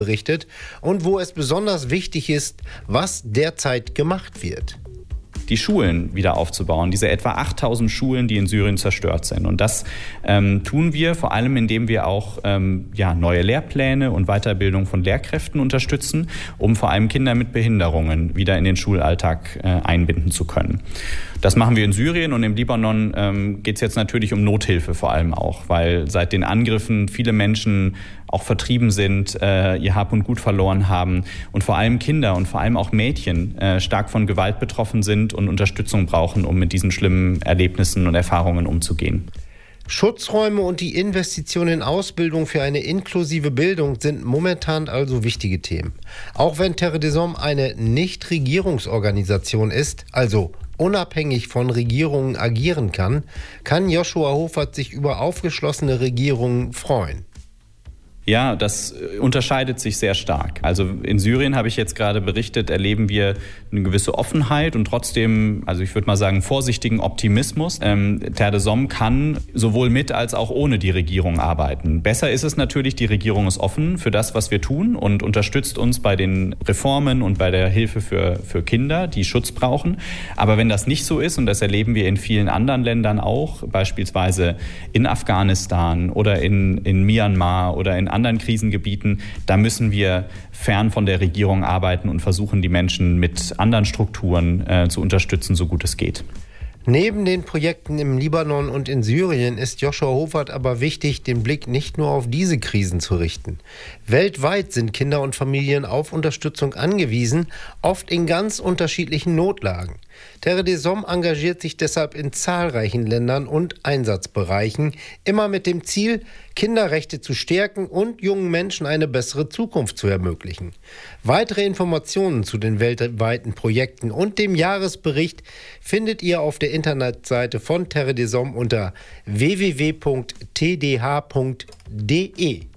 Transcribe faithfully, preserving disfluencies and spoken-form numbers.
berichtet und wo es besonders wichtig ist, was derzeit gemacht wird. Die Schulen wieder aufzubauen, diese etwa achttausend Schulen, die in Syrien zerstört sind. Und das ähm, tun wir vor allem, indem wir auch ähm, ja, neue Lehrpläne und Weiterbildung von Lehrkräften unterstützen, um vor allem Kinder mit Behinderungen wieder in den Schulalltag äh, einbinden zu können. Das machen wir in Syrien, und im Libanon ähm, geht es jetzt natürlich um Nothilfe vor allem auch, weil seit den Angriffen viele Menschen auch vertrieben sind, äh, ihr Hab und Gut verloren haben und vor allem Kinder und vor allem auch Mädchen äh, stark von Gewalt betroffen sind und Unterstützung brauchen, um mit diesen schlimmen Erlebnissen und Erfahrungen umzugehen. Schutzräume und die Investition in Ausbildung für eine inklusive Bildung sind momentan also wichtige Themen. Auch wenn Terre des Hommes eine Nichtregierungsorganisation ist, also unabhängig von Regierungen agieren kann, kann Joshua Hofert sich über aufgeschlossene Regierungen freuen. Ja, das unterscheidet sich sehr stark. Also in Syrien, habe ich jetzt gerade berichtet, erleben wir eine gewisse Offenheit und trotzdem, also ich würde mal sagen, vorsichtigen Optimismus. Ähm, Terre des Hommes kann sowohl mit als auch ohne die Regierung arbeiten. Besser ist es natürlich, die Regierung ist offen für das, was wir tun, und unterstützt uns bei den Reformen und bei der Hilfe für, für Kinder, die Schutz brauchen. Aber wenn das nicht so ist, und das erleben wir in vielen anderen Ländern auch, beispielsweise in Afghanistan oder in, in Myanmar oder in anderen Krisengebieten, da müssen wir fern von der Regierung arbeiten und versuchen, die Menschen mit anderen Strukturen äh, zu unterstützen, so gut es geht. Neben den Projekten im Libanon und in Syrien ist Joshua Hofert aber wichtig, den Blick nicht nur auf diese Krisen zu richten. Weltweit sind Kinder und Familien auf Unterstützung angewiesen, oft in ganz unterschiedlichen Notlagen. Terre des Hommes engagiert sich deshalb in zahlreichen Ländern und Einsatzbereichen, immer mit dem Ziel, Kinderrechte zu stärken und jungen Menschen eine bessere Zukunft zu ermöglichen. Weitere Informationen zu den weltweiten Projekten und dem Jahresbericht findet ihr auf der Internetseite von Terre des Hommes unter w w w punkt t d h punkt d e.